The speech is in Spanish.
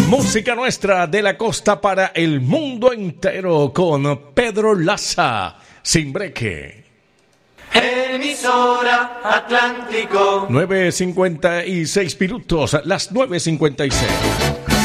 Música nuestra de la costa para el mundo entero con Pedro Laza, Sin Breque. Emisora Atlántico. 9:56 minutos, las 9:56.